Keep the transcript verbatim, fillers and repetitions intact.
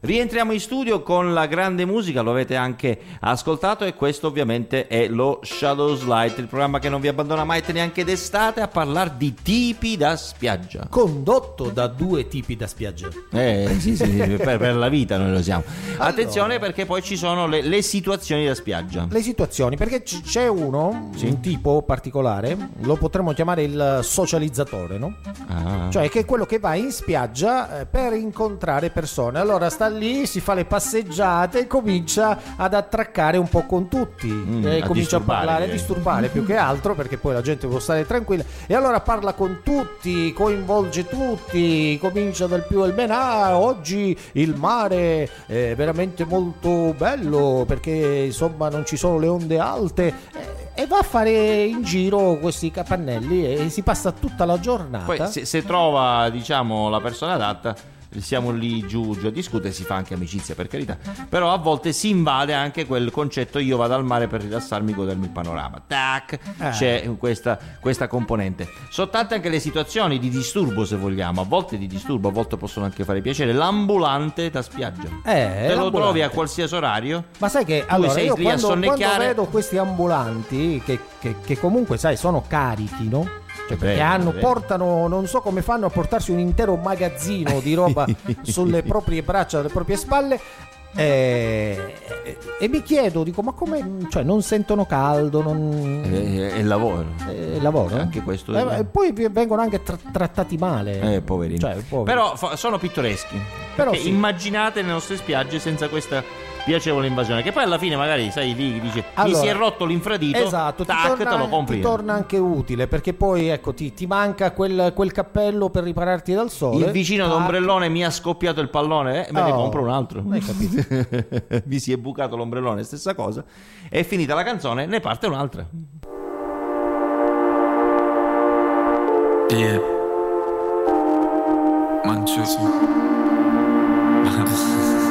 Rientriamo in studio con la grande musica, lo avete anche ascoltato, e questo ovviamente è lo Shadows Light, il programma che non vi abbandona mai neanche d'estate a parlare di tipi da spiaggia. Condotto da due tipi da spiaggia. Eh sì sì, per, per la vita noi lo siamo. Allora, attenzione, perché poi ci sono le, le situazioni da spiaggia. Le situazioni, perché c- c'è uno, sì. un tipo particolare, lo potremmo chiamare il socializzatore, no? Ah. Cioè che è quello che va in spiaggia eh, per incontrare persone. Allora sta lì, si fa le passeggiate e comincia ad attraccare un po' con tutti, mm, e a comincia a parlare, a eh. disturbare più che altro, perché poi la gente può stare tranquilla, e allora parla con tutti, coinvolge tutti, comincia dal più al meno. Ah, oggi il mare è veramente molto bello perché insomma non ci sono le onde alte, e va a fare in giro questi capannelli e si passa tutta la giornata. Poi se, se trova, diciamo, la persona adatta, siamo lì giù, giù a discutere, si fa anche amicizia, per carità, però a volte si invade anche quel concetto: io vado al mare per rilassarmi, godermi il panorama, tac, eh. c'è questa, questa componente. Sono tante anche le situazioni di disturbo, se vogliamo, a volte di disturbo, a volte possono anche fare piacere. L'ambulante da spiaggia, eh, te lo trovi a qualsiasi orario. Ma sai che allora io quando, quando vedo questi ambulanti che, che, che comunque sai sono carichi, no? Cioè, perché beh, hanno, beh. portano, non so come fanno a portarsi un intero magazzino di roba sulle proprie braccia, sulle proprie spalle, e, e, e mi chiedo, dico, ma come, cioè non sentono caldo, non... è il lavoro, è lavoro, anche questo eh, e poi vengono anche tra- trattati male, eh, poverini. Cioè, poveri. Però fa- sono pittoreschi, però sì. Immaginate le nostre spiagge senza questa piacevole invasione, che poi alla fine magari sai lì dice allora, mi si è rotto l'infradito, esatto, tac, ti torna, te lo compri, ti torna anche utile, perché poi ecco ti, ti manca quel, quel cappello per ripararti dal sole, il vicino tac. d'ombrellone mi ha scoppiato il pallone, eh, me oh, ne compro un altro. Hai capito? Mi si è bucato l'ombrellone, stessa cosa. È finita la canzone, ne parte un'altra. Yeah. Manchester.